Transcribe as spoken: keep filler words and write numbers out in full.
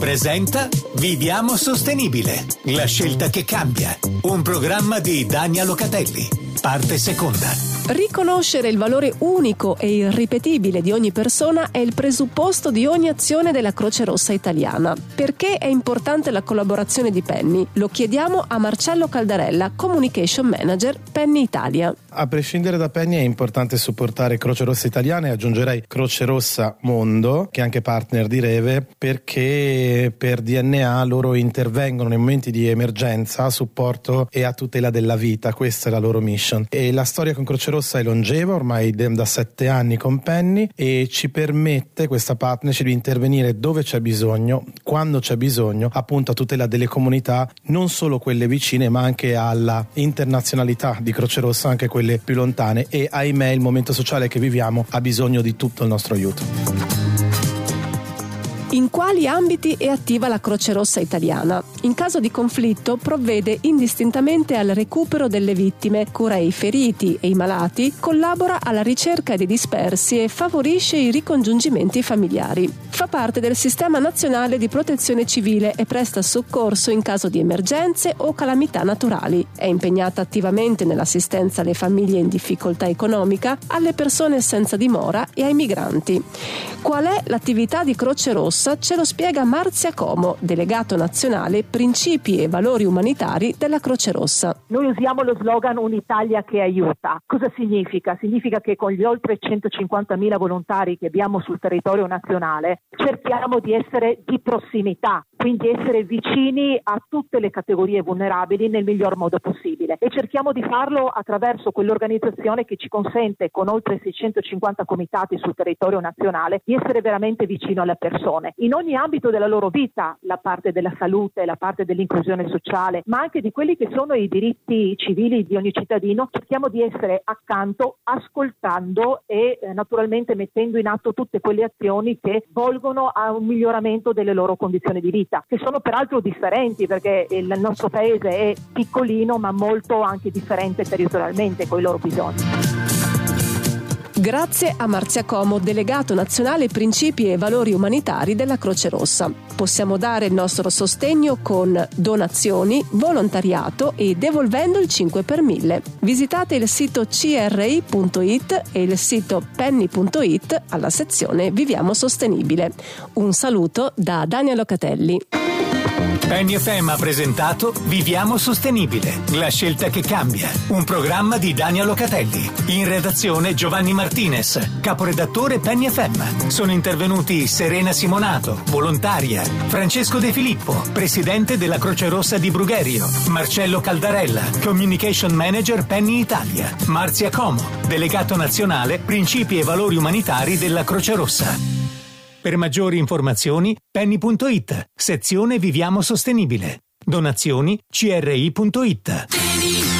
presenta Viviamo Sostenibile, la scelta che cambia. Un programma di Dania Locatelli. Parte seconda. Riconoscere il valore unico e irripetibile di ogni persona è il presupposto di ogni azione della Croce Rossa italiana. Perché è importante la collaborazione di Penny? Lo chiediamo a Marcello Caldarella, Communication Manager Penny Italia. A prescindere da Penny è importante supportare Croce Rossa Italiana e aggiungerei Croce Rossa Mondo, che è anche partner di Reve, perché per D N A loro intervengono nei momenti di emergenza a supporto e a tutela della vita. Questa è la loro mission. E la storia con Croce Rossa è longeva, ormai da sette anni con Penny, e ci permette questa partnership di intervenire dove c'è bisogno, quando c'è bisogno, appunto a tutela delle comunità, non solo quelle vicine ma anche alla internazionalità di Croce Rossa, anche quelle più lontane, e ahimè il momento sociale che viviamo ha bisogno di tutto il nostro aiuto. In quali ambiti è attiva la Croce Rossa italiana? In caso di conflitto provvede indistintamente al recupero delle vittime, cura i feriti e i malati, collabora alla ricerca dei dispersi e favorisce i ricongiungimenti familiari. Fa parte del Sistema Nazionale di Protezione Civile e presta soccorso in caso di emergenze o calamità naturali. È impegnata attivamente nell'assistenza alle famiglie in difficoltà economica, alle persone senza dimora e ai migranti. Qual è l'attività di Croce Rossa? Ce lo spiega Marzia Como, delegato nazionale Principi e Valori Umanitari della Croce Rossa. Noi usiamo lo slogan Un'Italia che aiuta. Cosa significa? Significa che con gli oltre centocinquantamila volontari che abbiamo sul territorio nazionale cerchiamo di essere di prossimità, quindi essere vicini a tutte le categorie vulnerabili nel miglior modo possibile, e cerchiamo di farlo attraverso quell'organizzazione che ci consente, con oltre seicentocinquanta comitati sul territorio nazionale, di essere veramente vicino alle persone in ogni ambito della loro vita, la parte della salute, la parte dell'inclusione sociale, ma anche di quelli che sono i diritti civili di ogni cittadino. Cerchiamo di essere accanto, ascoltando e eh, naturalmente mettendo in atto tutte quelle azioni che volgono a un miglioramento delle loro condizioni di vita, che sono peraltro differenti, perché il nostro paese è piccolino ma molto anche differente territorialmente con i loro bisogni. Grazie a Marzia Como, delegato nazionale Principi e Valori Umanitari della Croce Rossa. Possiamo dare il nostro sostegno con donazioni, volontariato e devolvendo il cinque per mille. Visitate il sito c r i punto i t e il sito penny punto i t alla sezione Viviamo Sostenibile. Un saluto da Dania Locatelli. Penny F M ha presentato Viviamo Sostenibile, la scelta che cambia. Un programma di Dania Locatelli. In redazione Giovanni Martinez, caporedattore Penny F M. Sono intervenuti Serena Simonato, volontaria, Francesco De Filippo, presidente della Croce Rossa di Brugherio, Marcello Caldarella, Communication Manager Penny Italia, Marzia Como, delegato nazionale Principi e Valori Umanitari della Croce Rossa. Per maggiori informazioni penny punto i t, sezione Viviamo Sostenibile. Donazioni c r i punto i t.